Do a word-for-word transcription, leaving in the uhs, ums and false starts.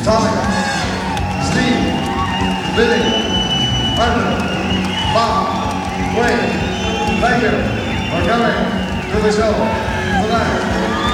Tommy, Steve, Billy, Arthur, Bob, Wayne, thank you for coming to the show tonight.